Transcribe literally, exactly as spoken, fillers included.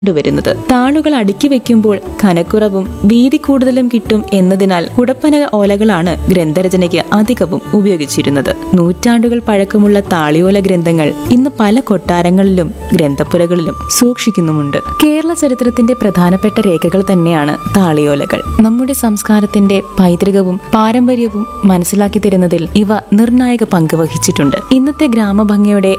വരുന്നത്. താളുകൾ അടുക്കി വെക്കുമ്പോൾ കനക്കുറവും വീതി കൂടുതലും കിട്ടും എന്നതിനാൽ കുടപ്പന ഓലകളാണ് ഗ്രന്ഥരചനയ്ക്ക് അധികവും ഉപയോഗിച്ചിരുന്നത്. നൂറ്റാണ്ടുകൾ പഴക്കമുള്ള താളിയോല ഗ്രന്ഥങ്ങൾ ഇന്ന് പല കൊട്ടാരങ്ങളിലും ഗ്രന്ഥപ്പുരകളിലും സൂക്ഷിക്കുന്നുമുണ്ട്. കേരള ചരിത്രത്തിന്റെ പ്രധാനപ്പെട്ട രേഖകൾ തന്നെയാണ് താളിയോലകൾ. നമ്മുടെ സംസ്കാരത്തിന്റെ പൈതൃകവും പാരമ്പര്യവും മനസ്സിലാക്കി തരുന്നതിൽ ഇവ നിർണായക പങ്ക് വഹിച്ചിട്ടുണ്ട്. ഇന്നത്തെ ഗ്രാമഭംഗിയുടെ